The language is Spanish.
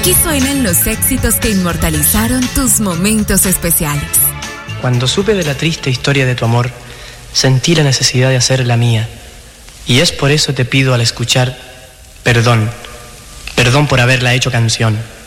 Aquí suenan los éxitos que inmortalizaron tus momentos especiales. Cuando supe de la triste historia de tu amor, sentí la necesidad de hacer la mía. Y es por eso te pido al escuchar, perdón por haberla hecho canción.